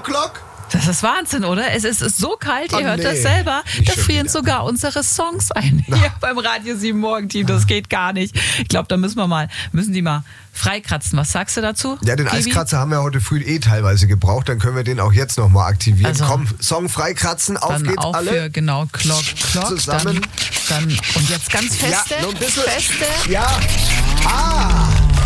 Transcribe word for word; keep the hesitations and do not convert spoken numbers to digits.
Glock? Das ist Wahnsinn, oder? Es ist so kalt, ihr Oh, hört nee. das selber. Nicht Da schon frieren wieder. sogar unsere Songs ein. Hier beim Radio sieben Morgenteam, das geht gar nicht. Ich glaube, da müssen wir mal, müssen die mal freikratzen. Was sagst du dazu? Ja, den Gibi? Eiskratzer haben wir heute früh eh teilweise gebraucht. Dann können wir den auch jetzt nochmal aktivieren. Also, Komm, Song freikratzen, auf Dann geht's auch alle. für, genau, Glock, Glock. Zusammen. Dann, dann, und jetzt ganz feste, Ja, noch ein bisschen. feste. Ja. Ah.